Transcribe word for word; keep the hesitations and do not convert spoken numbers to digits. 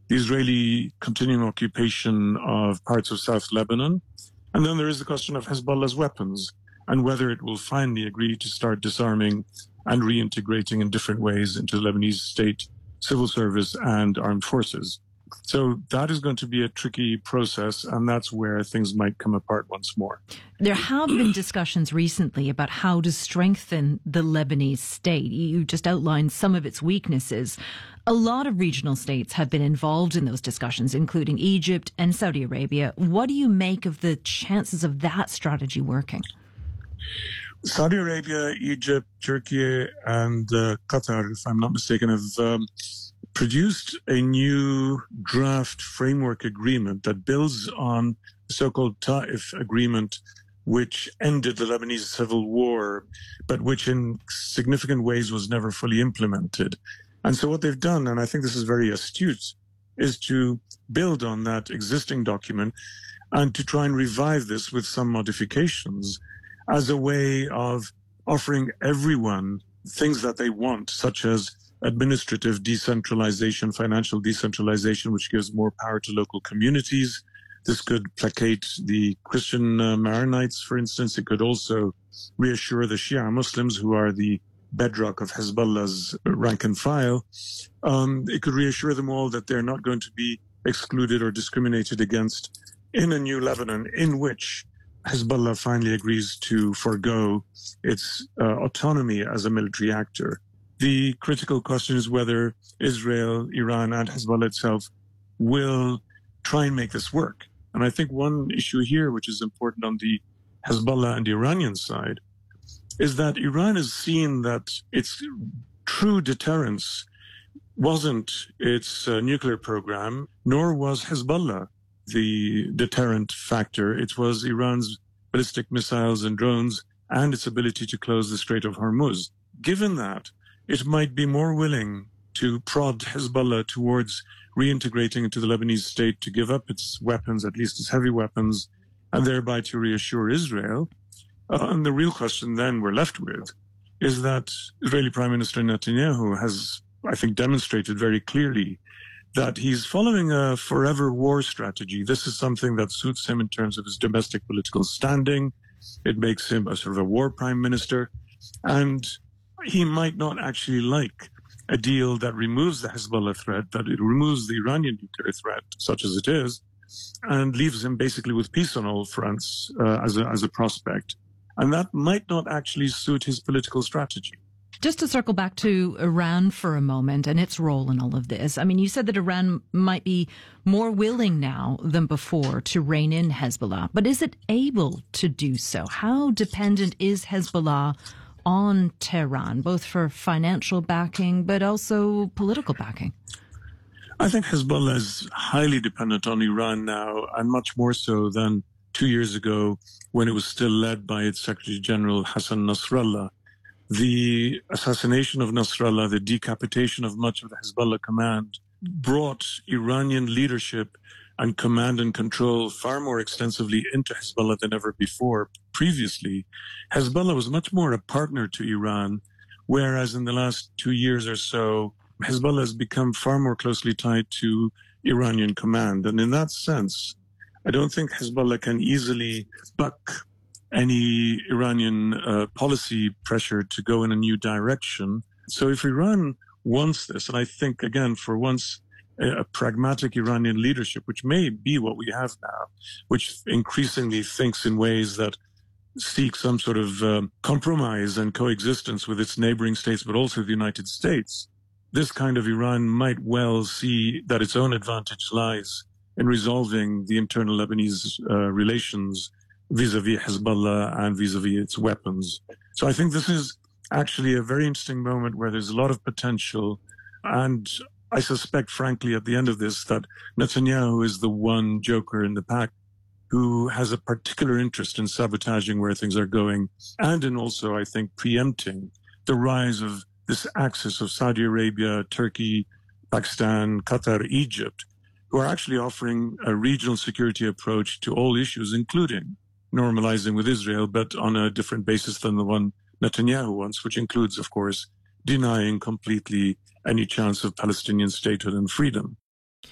the Israeli continuing occupation of parts of South Lebanon. And then there is the question of Hezbollah's weapons and whether it will finally agree to start disarming and reintegrating in different ways into the Lebanese state, civil service, and armed forces. So that is going to be a tricky process, and that's where things might come apart once more. There have been discussions recently about how to strengthen the Lebanese state. You just outlined some of its weaknesses. A lot of regional states have been involved in those discussions, including Egypt and Saudi Arabia. What do you make of the chances of that strategy working? Saudi Arabia, Egypt, Turkey, and uh, Qatar, if I'm not mistaken, have um, produced a new draft framework agreement that builds on the so-called Ta'if agreement, which ended the Lebanese civil war, but which in significant ways was never fully implemented. And so what they've done, and I think this is very astute, is to build on that existing document and to try and revive this with some modifications as a way of offering everyone things that they want, such as administrative decentralization, financial decentralization, which gives more power to local communities. This could placate the Christian uh, Maronites, for instance. It could also reassure the Shia Muslims, who are the bedrock of Hezbollah's rank and file. Um, it could reassure them all that they're not going to be excluded or discriminated against in a new Lebanon in which Hezbollah finally agrees to forego its uh, autonomy as a military actor. The critical question is whether Israel, Iran, and Hezbollah itself will try and make this work. And I think one issue here, which is important on the Hezbollah and Iranian side, is that Iran has seen that its true deterrence wasn't its uh, nuclear program, nor was Hezbollah the deterrent factor. It was Iran's ballistic missiles and drones and its ability to close the Strait of Hormuz. Given that, it might be more willing to prod Hezbollah towards reintegrating into the Lebanese state to give up its weapons, at least its heavy weapons, and thereby to reassure Israel. Uh, and the real question then we're left with is that Israeli Prime Minister Netanyahu has, I think, demonstrated very clearly that he's following a forever war strategy. This is something that suits him in terms of his domestic political standing. It makes him a sort of a war prime minister. And he might not actually like a deal that removes the Hezbollah threat, that it removes the Iranian nuclear threat, such as it is, and leaves him basically with peace on all fronts uh, as a, as a prospect. And that might not actually suit his political strategy. Just to circle back to Iran for a moment and its role in all of this. I mean, you said that Iran might be more willing now than before to rein in Hezbollah, but is it able to do so? How dependent is Hezbollah on Tehran, both for financial backing, but also political backing? I think Hezbollah is highly dependent on Iran now, and much more so than two years ago when it was still led by its Secretary General Hassan Nasrallah. The assassination of Nasrallah, the decapitation of much of the Hezbollah command, brought Iranian leadership and command and control far more extensively into Hezbollah than ever before. Previously, Hezbollah was much more a partner to Iran, whereas in the last two years or so, Hezbollah has become far more closely tied to Iranian command. And in that sense, I don't think Hezbollah can easily buck any Iranian uh, policy pressure to go in a new direction. So if Iran wants this, and I think, again, for once, a, a pragmatic Iranian leadership, which may be what we have now, which increasingly thinks in ways that seek some sort of um, compromise and coexistence with its neighboring states, but also the United States, this kind of Iran might well see that its own advantage lies in resolving the internal Lebanese uh, relations vis-a-vis Hezbollah and vis-a-vis its weapons. So I think this is actually a very interesting moment where there's a lot of potential. And I suspect, frankly, at the end of this, that Netanyahu is the one joker in the pack who has a particular interest in sabotaging where things are going and in also, I think, preempting the rise of this axis of Saudi Arabia, Turkey, Pakistan, Qatar, Egypt, who are actually offering a regional security approach to all issues, including normalizing with Israel, but on a different basis than the one Netanyahu wants, which includes, of course, denying completely any chance of Palestinian statehood and freedom.